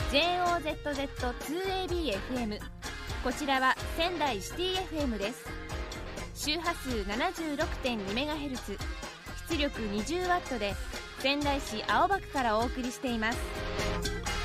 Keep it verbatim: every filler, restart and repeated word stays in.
ジェイオーゼットゼットツーエービーエフエム、 こちらは仙台シティ エフエム です。周波数 ななじゅうろくてんにメガヘルツ、 出力 にじゅうワット で仙台市青葉区からお送りしています。